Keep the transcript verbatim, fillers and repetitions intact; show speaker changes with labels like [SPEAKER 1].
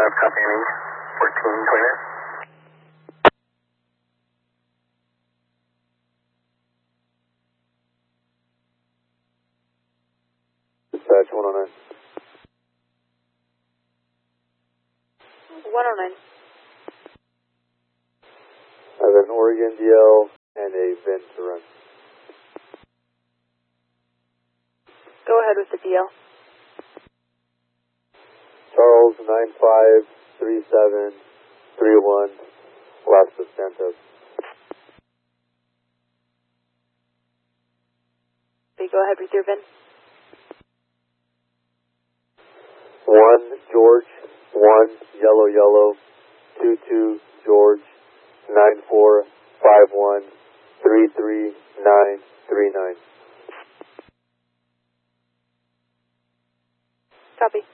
[SPEAKER 1] five, copying, fourteen twenty-nine.
[SPEAKER 2] Dispatch one oh nine.
[SPEAKER 3] one oh nine.
[SPEAKER 2] I have an Oregon D L and a V I N to run.
[SPEAKER 3] Go ahead with the D L.
[SPEAKER 2] Charles nine five three seven three one, Las Santos.
[SPEAKER 3] Okay, go ahead with your V I N.
[SPEAKER 2] one George, one Yellow Yellow, two two George, nine four five one three three nine three nine.
[SPEAKER 3] Copy.